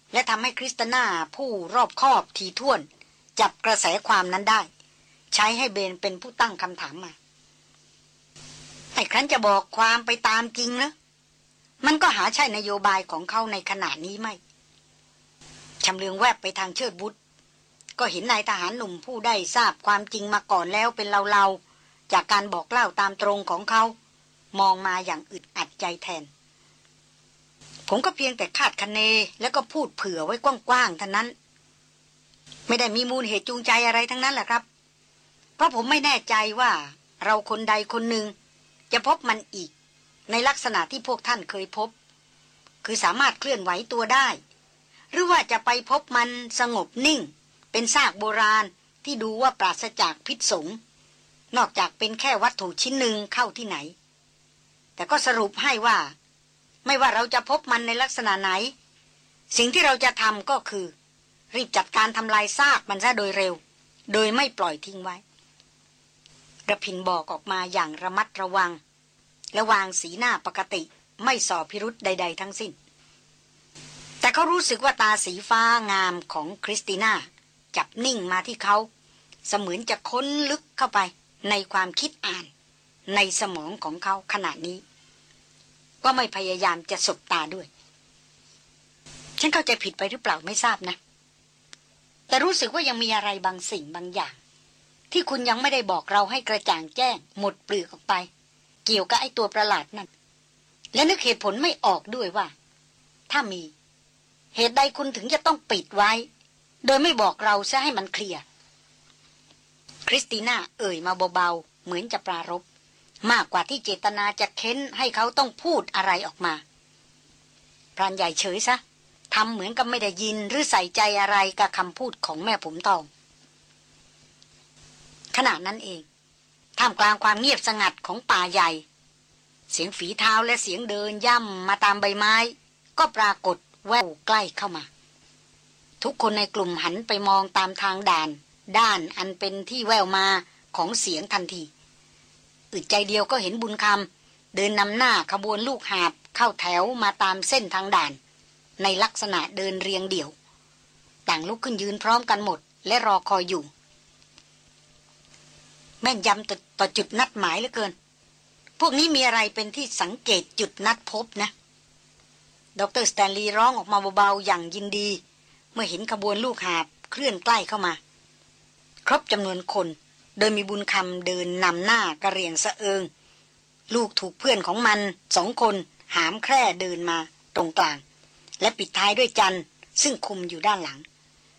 และทำให้คริสติน่าผู้รอบคอบถี่ถ้วนจับกระแสความนั้นได้ใช้ให้เบนเป็นผู้ตั้งคำถามมาไอ้ครั้นจะบอกความไปตามจริงนะมันก็หาใช่นโยบายของเขาในขณะนี้ไม่ชำเลืองแวบไปทางเชิดบุตรก็เห็นนายทหารหนุ่มผู้ได้ทราบความจริงมาก่อนแล้วเป็นเราๆจากการบอกเล่าตามตรงของเขามองมาอย่างอึดอัดใจแทนผมก็เพียงแต่คาดคะเนแล้วก็พูดเผื่อไว้กว้างๆเท่านั้นไม่ได้มีมูลเหตุจูงใจอะไรทั้งนั้นแหละครับเพราะผมไม่แน่ใจว่าเราคนใดคนหนึ่งจะพบมันอีกในลักษณะที่พวกท่านเคยพบคือสามารถเคลื่อนไหวตัวได้หรือว่าจะไปพบมันสงบนิ่งเป็นซากโบราณที่ดูว่าปราศจากพิษสงนอกจากเป็นแค่วัตถุชิ้นหนึ่งเข้าที่ไหนแต่ก็สรุปให้ว่าไม่ว่าเราจะพบมันในลักษณะไหนสิ่งที่เราจะทำก็คือรีบจัดการทำลายซากมันซะโดยเร็วโดยไม่ปล่อยทิ้งไว้ระพินบอกออกมาอย่างระมัดระวังและวางสีหน้าปกติไม่ส่อพิรุธใดๆทั้งสิ้นแต่เขารู้สึกว่าตาสีฟ้างามของคริสติน่าจับนิ่งมาที่เขาเสมือนจะค้นลึกเข้าไปในความคิดอ่านในสมองของเขาขณะนี้ก็ไม่พยายามจะสบตาด้วยฉันเข้าใจผิดไปหรือเปล่าไม่ทราบนะแต่รู้สึกว่ายังมีอะไรบางสิ่งบางอย่างที่คุณยังไม่ได้บอกเราให้กระจ่างแจ้งหมดเปลือกออกไปเกี่ยวกับไอ้ตัวประหลาดนั่นและนึกเหตุผลไม่ออกด้วยว่าถ้ามีเหตุใดคุณถึงจะต้องปิดไว้โดยไม่บอกเราซะให้มันเคลียร์คริสติน่าเอ่ยมาเบาๆเหมือนจะปรารภมากกว่าที่เจตนาจะเค้นให้เขาต้องพูดอะไรออกมาพรานใหญ่เฉยซะทำเหมือนกับไม่ได้ยินหรือใส่ใจอะไรกับคำพูดของแม่ผมทองขณะนั้นเองท่ามกลางความเงียบสงัดของป่าใหญ่เสียงฝีเท้าและเสียงเดินย่ำมาตามใบไม้ก็ปรากฏแววใกล้เข้ามาทุกคนในกลุ่มหันไปมองตามทางด้านอันเป็นที่แววมาของเสียงทันทีอึดใจเดียวก็เห็นบุญคำเดินนำหน้าขบวนลูกหาบเข้าแถวมาตามเส้นทางด่านในลักษณะเดินเรียงเดี่ยวต่างลุกขึ้นยืนพร้อมกันหมดและรอคอยอยู่แม่นยำต่อจุดนัดหมายเหลือเกินพวกนี้มีอะไรเป็นที่สังเกตจุดนัดพบนะดร.สแตนลีย์ร้องออกมาเบาๆอย่างยินดีเมื่อเห็นขบวนลูกหาบเคลื่อนใกล้เข้ามาครบจำนวนคนโดยมีบุญคำเดินนำหน้ากระเรียงสะเอิงลูกถูกเพื่อนของมัน2 คนหามแคร่เดินมาตรงกลางและปิดท้ายด้วยจันซึ่งคุมอยู่ด้านหลัง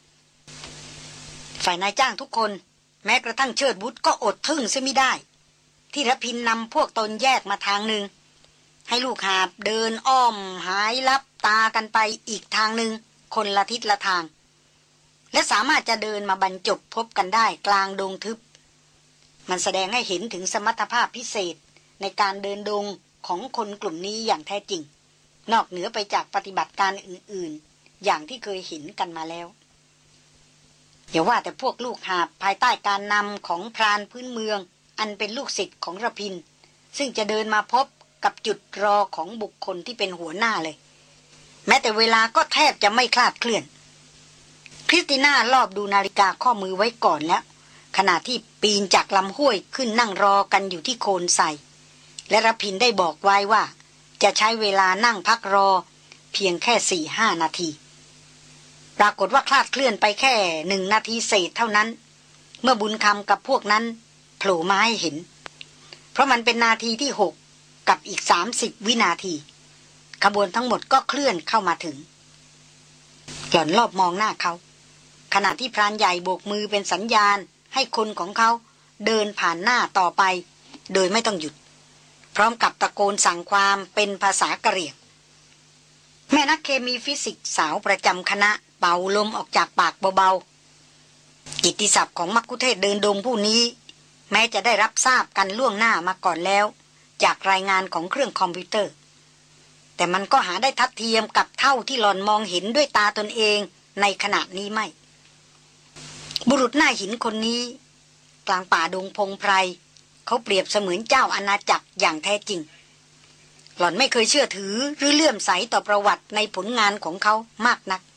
ฝ่ายนายจ้างทุกคนแม้กระทั่งเชิดบุตรก็อดทึ่งเสียไม่ได้ที่ระพินนำพวกตนแยกมาทางหนึ่งให้ลูกหาบเดินอ้อมหายลับตากันไปอีกทางหนึ่งคนละทิศละทางและสามารถจะเดินมาบรรจบพบกันได้กลางดงทึบมันแสดงให้เห็นถึงสมรรถภาพพิเศษในการเดินดงของคนกลุ่มนี้อย่างแท้จริงนอกเหนือไปจากปฏิบัติการอื่นๆอย่างที่เคยเห็นกันมาแล้วอย่าว่าแต่พวกลูกหาบภายใต้การนำของพรานพื้นเมืองอันเป็นลูกศิษย์ของระพินซึ่งจะเดินมาพบกับจุดรอของบุคคลที่เป็นหัวหน้าเลยแม้แต่เวลาก็แทบจะไม่คลาดเคลื่อนคริสติน่ารอบดูนาฬิกาข้อมือไว้ก่อนแล้วขณะที่ปีนจากลำห้วยขึ้นนั่งรอกันอยู่ที่โคนไทรและระพินได้บอกไว้ว่าจะใช้เวลานั่งพักรอเพียงแค่ 4-5 นาทีปรากฏว่าคลาดเคลื่อนไปแค่1 นาทีเศษเท่านั้นเมื่อบุญคำกับพวกนั้นโผล่มาให้เห็นเพราะมันเป็นนาทีที่6กับอีก30 วินาทีขบวนทั้งหมดก็เคลื่อนเข้ามาถึงหล่อนรอบมองหน้าเขาขณะที่พรานใหญ่โบกมือเป็นสัญญาณให้คนของเขาเดินผ่านหน้าต่อไปโดยไม่ต้องหยุดพร้อมกับตะโกนสั่งความเป็นภาษากะเหรี่ยงแม่นักเคมีฟิสิกส์สาวประจำคณะเป่าลมออกจากปากเบาๆกิตติศัพท์ของมักคุเทศเดินดงผู้นี้แม้จะได้รับทราบกันล่วงหน้ามาก่อนแล้วจากรายงานของเครื่องคอมพิวเตอร์แต่มันก็หาได้ทัดเทียมกับเท่าที่หล่อนมองเห็นด้วยตาตนเองในขณะนี้ไม่บุรุษหน้าหินคนนี้กลางป่าดงพงไพรเขาเปรียบเสมือนเจ้าอาณาจักรอย่างแท้จริงหล่อนไม่เคยเชื่อถือหรือเลื่อมใสต่อประวัติในผลงานของเขามากนัก